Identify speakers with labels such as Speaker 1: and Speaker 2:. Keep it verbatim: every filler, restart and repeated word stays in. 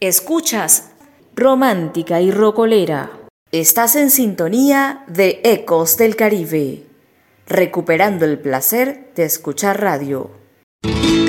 Speaker 1: Escuchas Romántica y Rocolera. Estás en sintonía de Ecos del Caribe, recuperando el placer de escuchar radio.